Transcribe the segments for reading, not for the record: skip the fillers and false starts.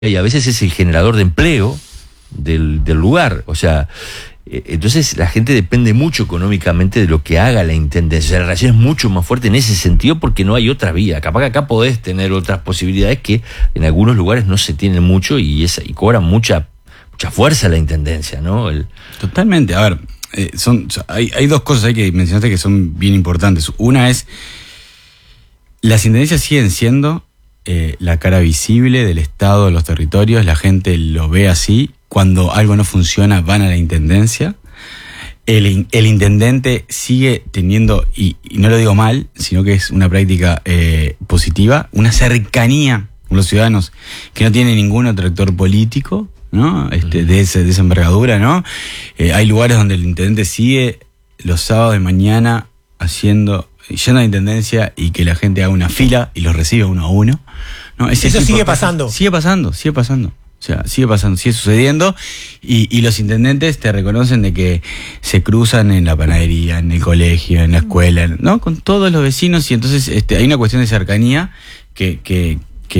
y a veces es el generador de empleo del lugar. O sea, entonces la gente depende mucho económicamente de lo que haga la intendencia. O sea, la relación es mucho más fuerte en ese sentido porque no hay otra vía. Capaz que acá podés tener otras posibilidades que en algunos lugares no se tienen mucho y cobran mucha fuerza la intendencia, ¿no? Totalmente. A ver, hay dos cosas ahí que mencionaste que son bien importantes. Una es, las intendencias siguen siendo la cara visible del Estado, de los territorios. La gente lo ve así. Cuando algo no funciona, van a la intendencia. El intendente sigue teniendo, y no lo digo mal, sino que es una práctica positiva, una cercanía con los ciudadanos que no tiene ningún otro actor político, ¿no? De esa envergadura, ¿no? Hay lugares donde el intendente sigue los sábados de mañana yendo a la intendencia y que la gente haga una fila y los recibe uno a uno, ¿no? Eso sigue pasando. Sigue pasando. O sea, sigue pasando, sigue sucediendo y los intendentes te reconocen de que se cruzan en la panadería, en el colegio, en la escuela, ¿no? Con todos los vecinos y entonces hay una cuestión de cercanía que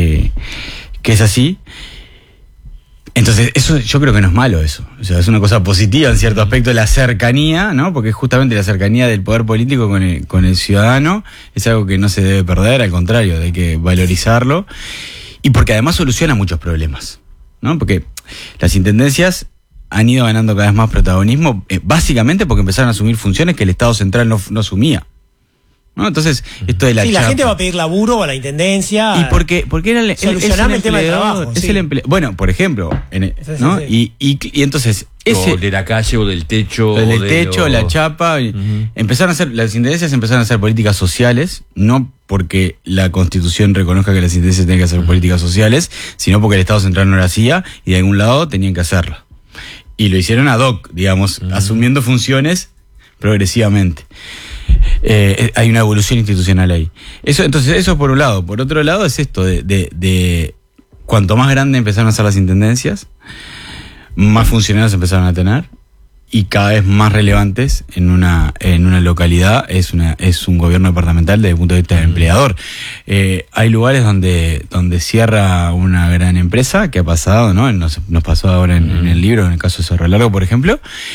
es así. Entonces, eso yo creo que no es malo eso. O sea, es una cosa positiva en cierto aspecto, la cercanía, ¿no? Porque justamente la cercanía del poder político con el ciudadano es algo que no se debe perder, al contrario, hay que valorizarlo. Y porque además soluciona muchos problemas, ¿no? Porque las intendencias han ido ganando cada vez más protagonismo, básicamente porque empezaron a asumir funciones que el Estado central no asumía, ¿no? Entonces, esto de la chapa. La gente va a pedir laburo a la intendencia. Y porque era el tema del trabajo. Es el empleo. Bueno, por ejemplo, ¿no? Sí. Y entonces o de la calle o del techo. La chapa. Las intendencias empezaron a hacer políticas sociales, no porque la Constitución reconozca que las intendencias tienen que hacer políticas sociales, sino porque el Estado central no lo hacía y de algún lado tenían que hacerla. Y lo hicieron ad hoc, digamos, asumiendo funciones progresivamente. Hay una evolución institucional ahí. Entonces, eso por un lado. Por otro lado es esto de cuanto más grande empezaron a ser las intendencias, más funcionarios empezaron a tener y cada vez más relevantes en una localidad es un gobierno departamental desde el punto de vista del empleador. Hay lugares donde cierra una gran empresa, que ha pasado, ¿no? Nos pasó ahora en el libro, en el caso de Cerro Largo, por ejemplo,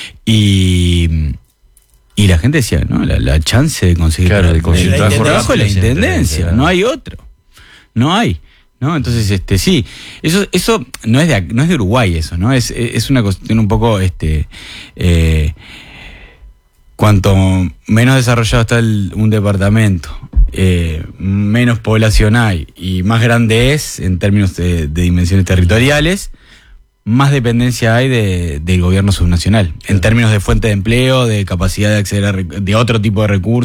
y la gente decía, ¿no? La chance de conseguir trabajo es la intendencia, no hay otro. No hay, ¿no? Entonces, sí, eso no es de Uruguay, eso, ¿no? Es una cuestión un poco, cuanto menos desarrollado está un departamento, menos población hay y más grande es en términos de dimensiones territoriales, más dependencia hay del gobierno subnacional, en términos de fuente de empleo, de capacidad de acceder de otro tipo de recursos.